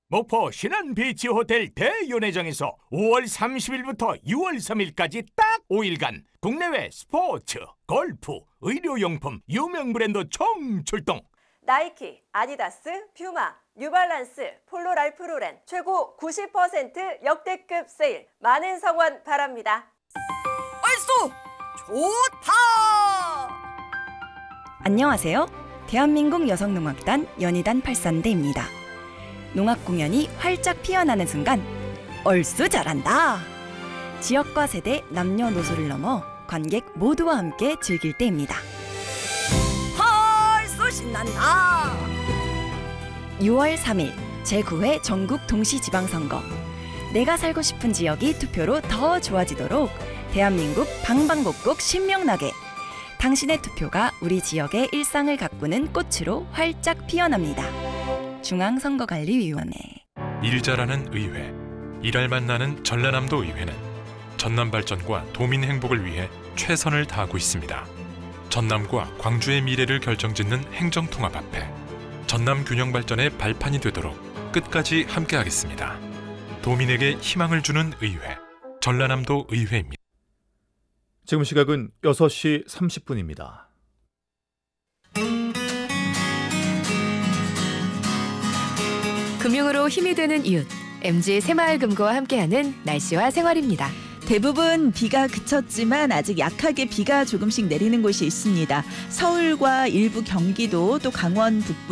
목포 신안비치호텔 대연회장에서 5월 30일부터 6월 3일까지 딱 5일간 국내외 스포츠, 골프, 의료용품, 유명 브랜드 총출동. 나이키, 아디다스, 퓨마, 뉴발란스, 폴로랄프로렌 최고 90% 역대급 세일. 많은 성원 바랍니다. 얼쏘! 좋다! 안녕하세요. 대한민국 여성농악단 연희단 83대입니다. 농악 공연이 활짝 피어나는 순간 얼쑤 잘한다! 지역과 세대, 남녀노소를 넘어 관객 모두와 함께 즐길 때입니다. 헐쏘 신난다! 6월 3일 제9회 전국 동시지방선거. 내가 살고 싶은 지역이 투표로 더 좋아지도록 대한민국 방방곡곡 신명나게 당신의 투표가 우리 지역의 일상을 가꾸는 꽃으로 활짝 피어납니다. 중앙선거관리위원회. 일 잘하는 의회, 일할만 나는 전라남도 의회는 전남 발전과 도민 행복을 위해 최선을 다하고 있습니다. 전남과 광주의 미래를 결정짓는 행정통합 앞에 전남 균형 발전의 발판이 되도록 끝까지 함께하겠습니다. 도민에게 희망을 주는 의회, 전라남도 의회입니다. 지금 시각은 6시 30분입니다. 금융으로 힘이 되는 이웃, MG 새마을금고와 함께하는 날씨와 생활입니다. 대부분 비가 그쳤지만 아직 약하게 비가 조금씩 내리는 곳이 있습니다. 서울과 일부 경기도 또 강원 북부